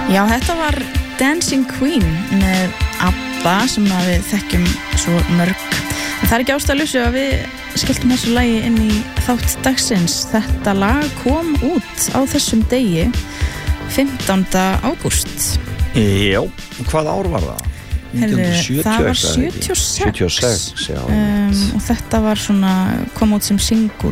Já, þetta var Dancing Queen með ABBA sem við þekkjum svo mörg. En það ekki ástæðalausu að við skelltum þessu lagi inn í þátt dagsins. Þetta lag kom út á þessum degi 15. ágúst. Já, hvað ár var það? 1970, það var 76 já, og þetta var svona kom út sem singull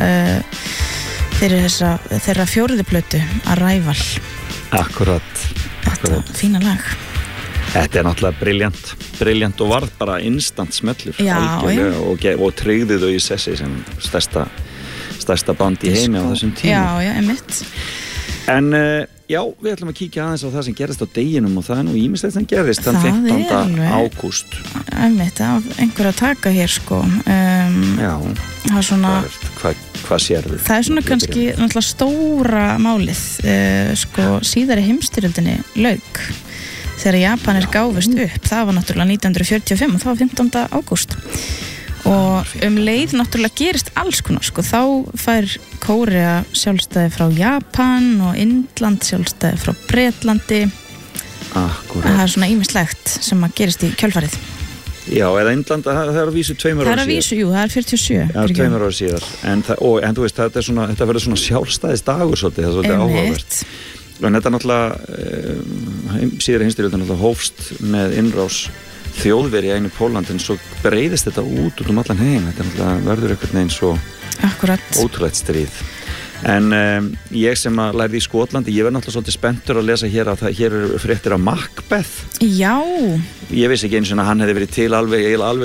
fyrir þeirra fjóruðu plötu Arrival. Akkurat. Þetta fína lag. Þetta náttúrulega brilljant og varð bara instant smellur og tryggði þau í sessi sem stærsta band í heimi á þessum tíma. Já, einmitt. En já, við ætlum að kíkja aðeins á það sem gerist á deginum og það nú ýmislegt sem gerist þann 15. ágúst. Einmitt, einhver að taka hér sko. Já, það er svona hvað sérðu? Það er svona kannski náttúrulega stóra málið sko síðari heimsstyrjöldinni lauk þegar Japanir gáfust upp. Það var náttúrulega 1945 og það var 15. ágúst. Og leið náttúrulega gerist alls konar sko. Þá fær Kórea sjálfstæði frá Japan og Indland sjálfstæði frá Bretlandi. Akkurat. Það er svona ýmislegt sem að gerist í kjölfarið. Já, eða Indland, það er að vísu 2 ára síðar. Það er að vísu, jú, það er 47. Já, 2 ára síðar. En þú veist, þetta verður svona sjálfstæðisdagur svolítið, það er svolítið áhugavert. En þetta náttúrulega síðar heimsstyrjöldin náttúrulega hófst með innrás Þjóðverja í Pólland en svo breiðist þetta út um allan heim. Þetta náttúrulega verður einhvern veginn svo ótrúlegt stríð. En ég sem að lærði í Skotlandi, ég verð náttúrulega svolítið spenntur að lesa hér að hér eru fréttir af Macbeth. Já. Ég vissi ekki eins og hann hefði verið til alveg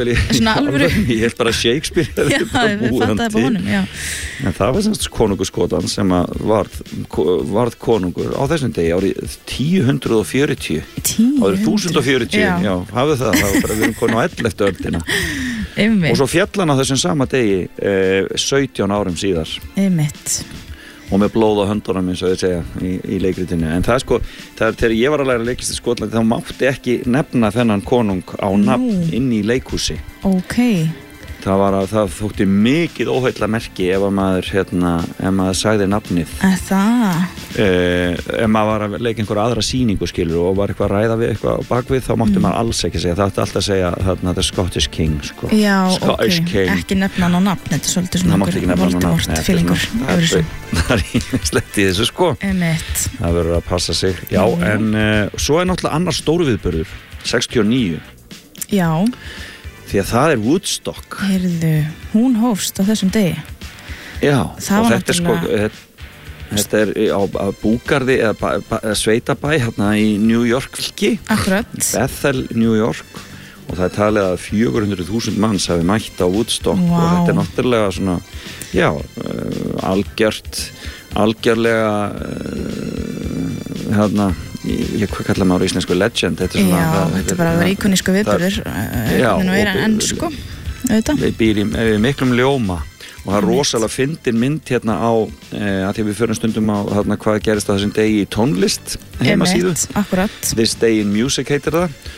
ég held bara Shakespeare hefði bara búið hann til. Honum, en það var semst konungur Skotland sem að varð konungur á þessum degi árið 1040. Árið 1040, já, hafðu það var bara við konum á 11. öldina. Og svo fjallan á þessum sama degi 17 árum síðar. Og með blóð á höndunum eins og þau segja í leikritinu. En það sko, þegar ég var að læra leikist í Skotlandi þá mátti ekki nefna þennan konung á nafn inn í leikhúsi. Okay. Það þótti mikið óheillamerki ef maður sagði nafnið. Það? Ef maður var að leika einhverja aðra sýningu skilur og var eitthvað að ræða við eitthvað á bakvið þá mátti maður alls ekki segja. Það ætti alltaf að segja þetta er Scottish King sko. Já, Scottish King. Ekki nefna hann á nafn. Þetta er svolítið svona einhver Voldemort fílingur. Það er ímislegt í þessu sko. Það verður að passa sig. Já, en svo er náttúrulega annar stórviðburður 69. Já. Því að það er Woodstock. Heyrðu, hún hófst á þessum degi. Já, og þetta er sko þetta er á búgarði eða sveitabæ hérna í New York fylki. Akkurat. Bethel, New York og það er talið að 400.000 manns hafi mætt á Woodstock og þetta er náttúrulega svona já, algjörlega hérna hvað kallar maður á íslensku legend þetta er svona þetta er bara að vera íkonísku viðburður en sko við býrum miklum ljóma og það er rosalega fyndin mynd hérna á að því við förum stundum á hvað gerist á þessum degi í tónlist heimasíðu Akkurat. This Day in Music heitir það